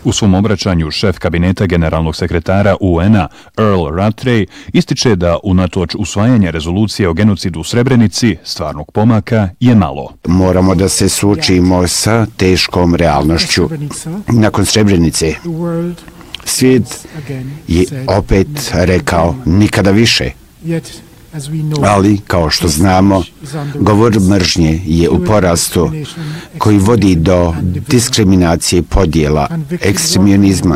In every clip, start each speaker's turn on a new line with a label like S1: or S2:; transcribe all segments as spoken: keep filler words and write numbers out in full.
S1: U svom obraćanju šef kabineta generalnog sekretara U N-a Earl Rattray ističe da unatoč usvajanja rezolucije o genocidu u Srebrenici stvarnog pomaka je malo.
S2: Moramo da se suočimo sa teškom realnošću. Nakon Srebrenice svijet je opet rekao nikada više. Ali, kao što znamo, govor mržnje je u porastu koji vodi do diskriminacije, podjela, ekstremionizma.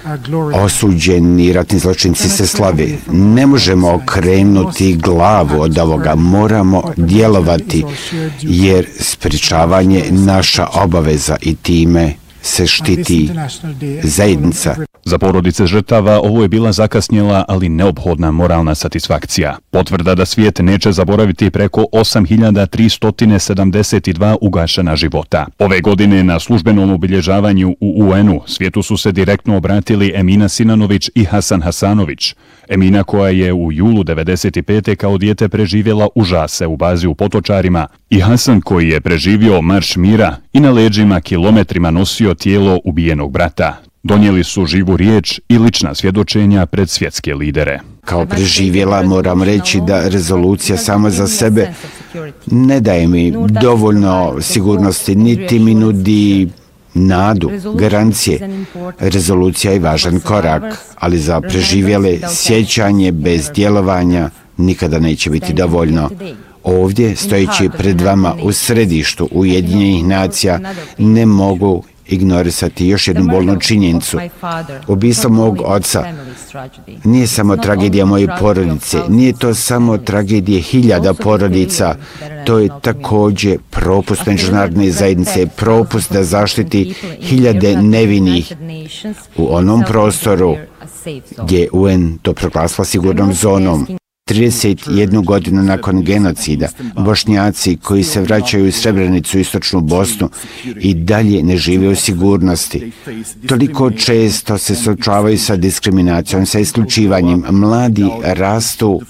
S2: Osuđeni ratni zločinci se slave. Ne možemo okrenuti glavu od ovoga, moramo djelovati jer sprečavanje naša obaveza i time se štiti zajednica.
S1: Za porodice žrtava ovo je bila zakasnjela, ali neophodna moralna satisfakcija. Potvrda da svijet neće zaboraviti preko osam hiljada tristo sedamdeset dva ugašena života. Ove godine na službenom obilježavanju u U N-u svijetu su se direktno obratili Emina Sinanović i Hasan Hasanović. Emina, koja je u julu devedeset pete kao dijete preživjela užase u bazi u Potočarima, i Hasan, koji je preživio marš mira i na leđima kilometrima nosio tijelo ubijenog brata. Donijeli su živu riječ i lična svjedočenja pred svjetske lidere.
S2: Kao preživjela moram reći da rezolucija sama za sebe ne daje mi dovoljno sigurnosti, niti mi nudi nadu, garancije. Rezolucija je važan korak, ali za preživjele sjećanje bez djelovanja nikada neće biti dovoljno. Ovdje, stojeći pred vama u središtu Ujedinjenih nacija, ne mogu ignorisati još jednu bolnu činjenicu. Ubistvo mog oca nije samo tragedija moje porodice, nije to samo tragedija hiljada porodica, to je također propust međunarodne zajednice, propust da zaštiti hiljade nevinih u onom prostoru gdje U N to proglasila sigurnom zonom. trideset jednu godinu nakon genocida, Bošnjaci koji se vraćaju iz Srebrenicu u istočnu Bosnu i dalje ne žive u sigurnosti. Toliko često se suočavaju sa diskriminacijom, sa isključivanjem. Mladi rastu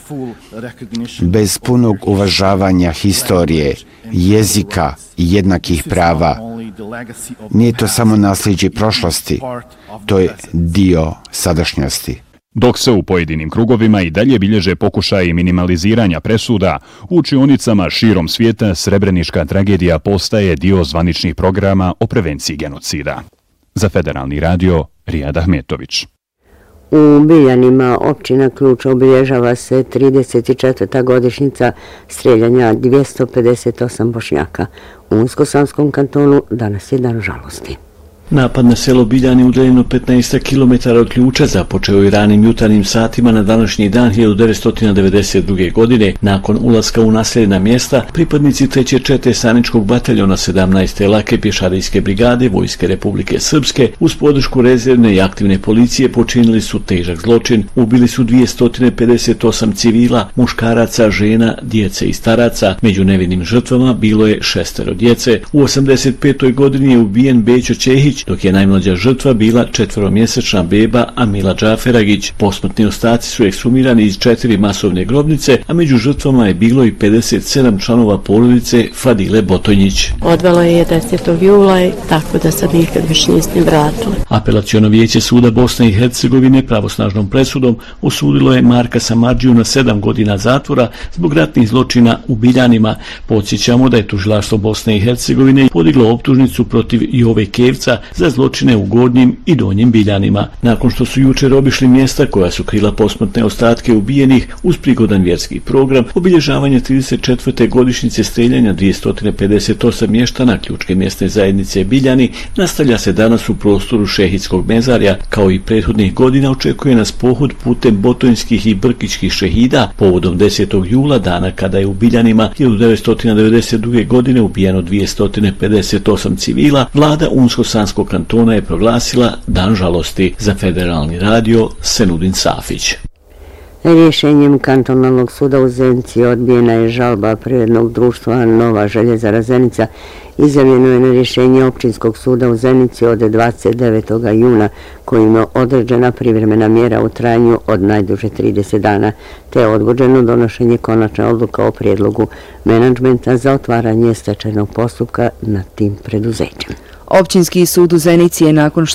S2: bez punog uvažavanja historije, jezika i jednakih prava. Nije to samo nasljeđe prošlosti, to je dio sadašnjosti.
S1: Dok se u pojedinim krugovima i dalje bilježe pokušaji minimaliziranja presuda, u učionicama širom svijeta srebrenička tragedija postaje dio zvaničnih programa o prevenciji genocida. Za Federalni radio, Rijad Ahmetović.
S3: U Biljanima, općina Ključ, obilježava se trideset četvrta godišnjica strijeljanja dvjesto pedeset osam Bošnjaka. U Unsko-Sanskom kantonu danas je dan žalosti.
S4: Napad na selo Biljani udaljeno petnaest kilometara od Ključa započeo je ranim jutarnjim satima na današnji dan hiljadu devetsto devedeset druge. godine. Nakon ulaska u naseljena mjesta, pripadnici treće čete staničkog bataljona sedamnaeste lake pješadijske brigade Vojske Republike Srpske uz podršku rezervne i aktivne policije počinili su težak zločin. Ubili su dvjesto pedeset osam civila, muškaraca, žena, djece i staraca. Među nevinim žrtvama bilo je šestero djece. U osamdeset petoj godini je ubijen Bećo Čehić, dok je najmlađa žrtva bila četveromjesečna beba Amila Džaferagić. Posmrtni ostaci su ekshumirani iz četiri masovne grobnice, a među žrtvama je bilo i pedeset sedam članova porodice Fadile Botonjić.
S5: Odvelo je desetog jula i tako da sad nikad više nisam vratila.
S4: Apelaciono vijeće suda Bosne i Hercegovine pravosnažnom presudom osudilo je Marka Samardžiju na sedam godina zatvora zbog ratnih zločina u Biljanima. Podsjećamo da je tužilaštvo Bosne i Hercegovine podiglo optužnicu protiv Jove Kevca za zločine u Gornjim i Donjim Biljanima. Nakon što su jučer obišli mjesta koja su krila posmrtne ostatke ubijenih uz prigodan vjerski program obilježavanja trideset četvrte godišnjice streljanja dvjesto pedeset osam mještana Ključke mjesne zajednice Biljani, nastavlja se danas u prostoru šehidskog mezarja. Kao i prethodnih godina očekuje nas pohod putem botonjskih i brkičkih šehida povodom desetog jula, dana kada je u Biljanima hiljadu devetsto devedeset druge. godine ubijeno dvjesto pedeset osam civila. Vlada Unsko-Sanskog kantona je proglasila dan žalosti. Za Federalni radio, Senudin Safić.
S3: Rješenjem kantonalnog suda u Zenici odbijena je žalba privrednog društva Nova željezara Zenica. Izjavljeno je na rješenje općinskog suda u Zenici od dvadeset devetog juna kojim je određena privremena mjera u trajanju od najduže trideset dana, te je odgođeno donošenje konačne odluka o prijedlogu menadžmenta za otvaranje stečajnog postupka nad tim preduzećem.
S6: Općinski sud u Zenici je nakon što